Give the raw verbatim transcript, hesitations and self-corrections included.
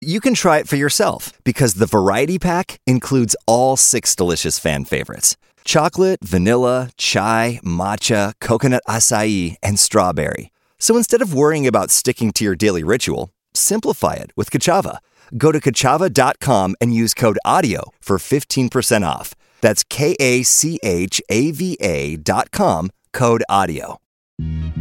You can try it for yourself because the Variety Pack includes all six delicious fan favorites. Chocolate, vanilla, chai, matcha, coconut acai, and strawberry. So instead of worrying about sticking to your daily ritual, simplify it with Kachava. Go to kachava dot com and use code AUDIO for fifteen percent off. That's K A C H A V A dot com, code AUDIO.